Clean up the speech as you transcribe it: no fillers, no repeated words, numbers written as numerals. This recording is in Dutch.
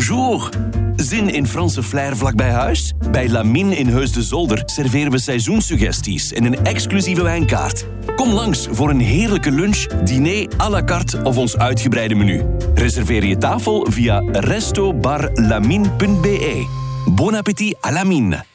bonjour. Zin in Franse flair vlakbij huis? Bij Lamine in Heus de Zolder serveren we seizoenssuggesties en een exclusieve wijnkaart. Kom langs voor een heerlijke lunch, diner à la carte of ons uitgebreide menu. Reserveer je tafel via restobarlamine.be. Bon appétit à Lamine.